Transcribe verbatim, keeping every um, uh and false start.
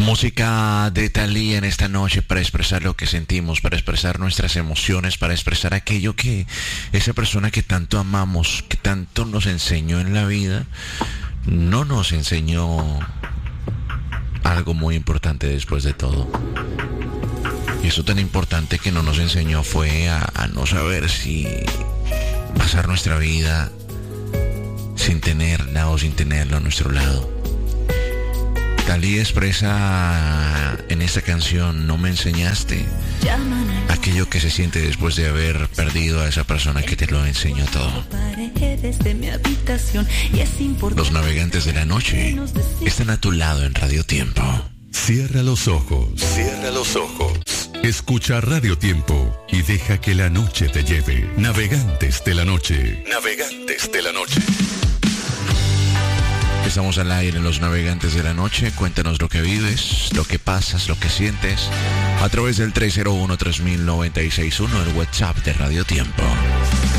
Música de Thalía en esta noche para expresar lo que sentimos, para expresar nuestras emociones, para expresar aquello que esa persona que tanto amamos, que tanto nos enseñó en la vida, no nos enseñó algo muy importante después de todo. Y eso tan importante que no nos enseñó fue a, a no saber si pasar nuestra vida sin tenerla o sin tenerlo a nuestro lado. Thalía expresa en esta canción: no me enseñaste aquello que se siente después de haber perdido a esa persona que te lo enseñó todo. Los navegantes de la noche están a tu lado en Radio Tiempo. Cierra los ojos, cierra los ojos. Escucha Radio Tiempo y deja que la noche te lleve. Navegantes de la noche, navegantes de la noche. Estamos al aire en Los Navegantes de la Noche. Cuéntanos lo que vives, lo que pasas, lo que sientes a través del tres cero uno, tres mil noventa y seis uno, el WhatsApp de Radio Tiempo.